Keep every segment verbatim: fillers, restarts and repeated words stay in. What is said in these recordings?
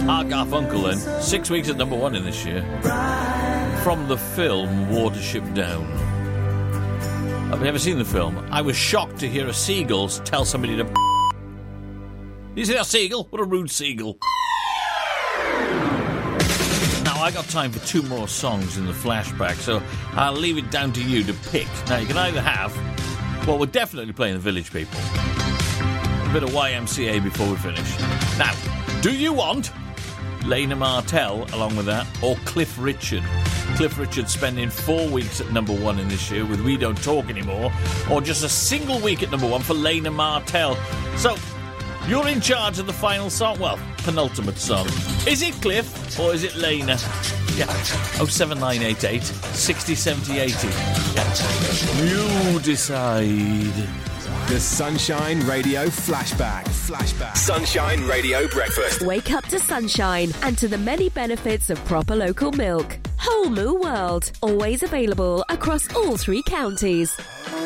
Art Garfunkel then. Six weeks at number one in this year. From the film Watership Down. I've never seen the film. I was shocked to hear a seagull tell somebody to... You see that seagull? What a rude seagull. Now, I got time for two more songs in the flashback, so I'll leave it down to you to pick. Now, you can either have... Well, we're definitely playing the Village People. A bit of Y M C A before we finish. Now, do you want Lena Martell along with that, or Cliff Richard? Cliff Richard spending four weeks at number one in this year with We Don't Talk Anymore, or just a single week at number one for Lena Martell. So, you're in charge of the final song. Well, penultimate song. Is it Cliff or is it Lena? Yeah. oh seven nine eight eight, six oh, seven oh, eight oh. Yeah. You decide. The Sunshine Radio Flashback. Flashback. Sunshine Radio Breakfast. Wake up to sunshine and to the many benefits of proper local milk. Whole Moo World. Always available across all three counties.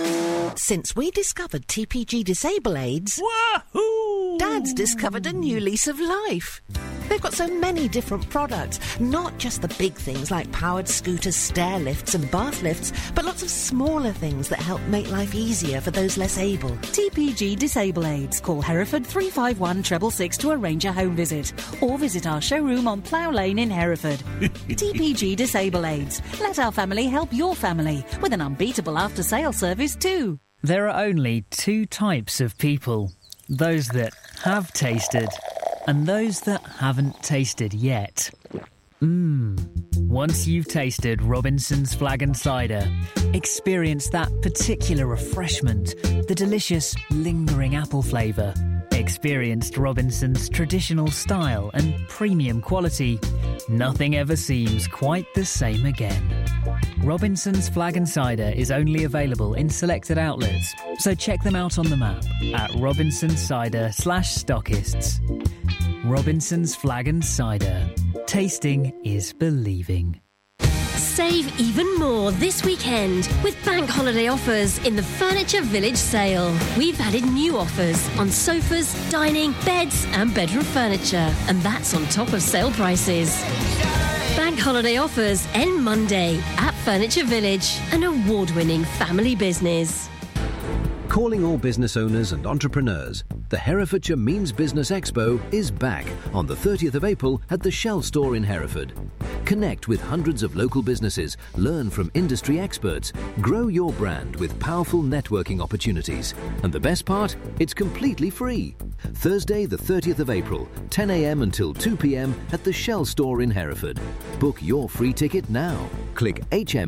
Since we discovered T P G Disable Aids, Wahoo! Dad's discovered a new lease of life. They've got so many different products, not just the big things like powered scooters, stair lifts and bath lifts, but lots of smaller things that help make life easier for those less able. T P G Disable Aids. Call Hereford three five one six six six to arrange a home visit, or visit our showroom on Plough Lane in Hereford. T P G Disable Aids. Let our family help your family with an unbeatable after-sale service too. There are only two types of people. Those that have tasted and those that haven't tasted yet. Mmm. Once you've tasted Robinson's Flag and Cider, experience that particular refreshment, the delicious, lingering apple flavour. Experienced Robinson's traditional style and premium quality. Nothing ever seems quite the same again. Robinson's Flag and Cider is only available in selected outlets, so check them out on the map at Robinson's Cider slash stockists. Robinson's Flag and Cider. Tasting is believing. Save even more this weekend with bank holiday offers in the Furniture Village sale. We've added new offers on sofas, dining, beds and bedroom furniture, and that's on top of sale prices. Bank holiday offers end Monday at Furniture Village, an award-winning family business. Calling all business owners and entrepreneurs, the Herefordshire Means Business Expo is back on the thirtieth of April at the Shell store in Hereford. Connect with hundreds of local businesses, learn from industry experts, grow your brand with powerful networking opportunities. And the best part? It's completely free. Thursday the thirtieth of April, ten a.m. until two p.m. at the Shell store in Hereford. Book your free ticket now. Click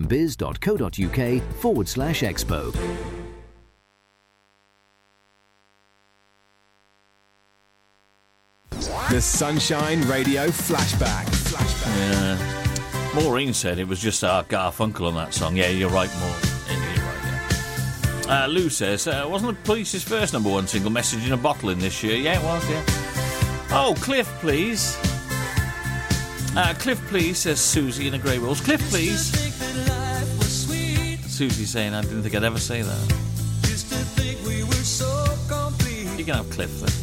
hmbiz.co.uk forward slash expo. The Sunshine Radio Flashback. Flashback. Yeah. Maureen said it was just Art Garfunkel on that song. Yeah, you're right, Maureen. Yeah, you're right, yeah. Uh, Lou says, uh, wasn't the Police's first number one single, Message in a Bottle, in this year? Yeah, it was, yeah. Oh, Cliff, please. Uh, Cliff, please, says Susie in a grey rose. Cliff, please. Susie's saying, I didn't think I'd ever say that. You can have Cliff, then.